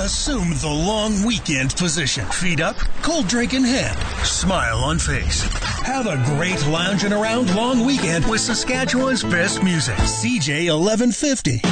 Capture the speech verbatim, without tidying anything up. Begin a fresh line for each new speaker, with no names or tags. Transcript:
Assume the long weekend position. Feet up, cold drink in hand, smile on face. Have a great lounging around long weekend with Saskatchewan's best music. C J eleven fifty.